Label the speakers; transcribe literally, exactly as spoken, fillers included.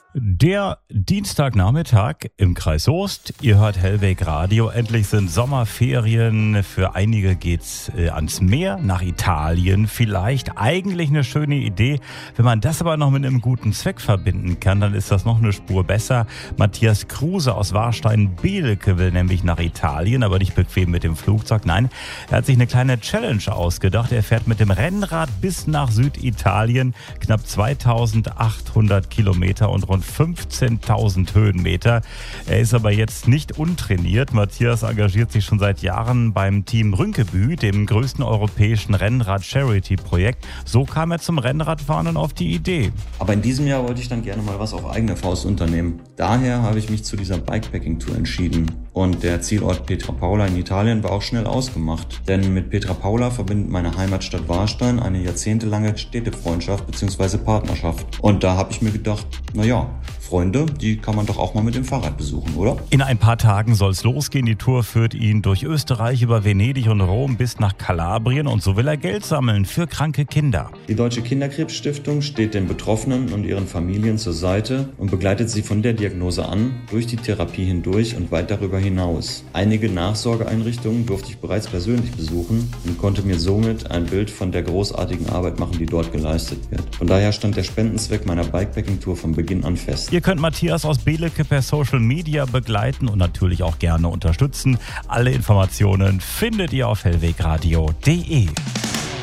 Speaker 1: Der Dienstagnachmittag im Kreis Soest. Ihr hört Hellweg Radio. Endlich sind Sommerferien. Für einige geht's äh, ans Meer, nach Italien. Vielleicht eigentlich eine schöne Idee. Wenn man das aber noch mit einem guten Zweck verbinden kann, dann ist das noch eine Spur besser. Matthias Kruse aus Warstein-Beelke will nämlich nach Italien, aber nicht bequem mit dem Flugzeug. Nein, er hat sich eine kleine Challenge ausgedacht. Er fährt mit dem Rennrad bis nach Süditalien. Knapp zweitausendachthundert Kilometer und rund fünfzehntausend Höhenmeter. Er ist aber jetzt nicht untrainiert. Matthias engagiert sich schon seit Jahren beim Team Rünkebü, dem größten europäischen Rennrad-Charity-Projekt. So kam er zum Rennradfahren und auf die Idee.
Speaker 2: Aber in diesem Jahr wollte ich dann gerne mal was auf eigene Faust unternehmen. Daher habe ich mich zu dieser Bikepacking-Tour entschieden. Und der Zielort Pietrapaula in Italien war auch schnell ausgemacht. Denn mit Pietrapaula verbindet meine Heimatstadt Warstein eine jahrzehntelange Städtefreundschaft bzw. Partnerschaft. Und da habe ich mir gedacht, naja, Freunde, die kann man doch auch mal mit dem Fahrrad besuchen, oder?
Speaker 1: In ein paar Tagen soll es losgehen. Die Tour führt ihn durch Österreich, über Venedig und Rom bis nach Kalabrien. Und so will er Geld sammeln für kranke Kinder.
Speaker 2: Die Deutsche Kinderkrebsstiftung steht den Betroffenen und ihren Familien zur Seite und begleitet sie von der Diagnose an, durch die Therapie hindurch und weit darüber hinaus. Einige Nachsorgeeinrichtungen durfte ich bereits persönlich besuchen und konnte mir somit ein Bild von der großartigen Arbeit machen, die dort geleistet wird. Von daher stand der Spendenzweck meiner Bikepacking-Tour von Beginn an fest.
Speaker 1: Ihr könnt Matthias aus Beelke per Social Media begleiten und natürlich auch gerne unterstützen. Alle Informationen findet ihr auf hellwegradio punkt de.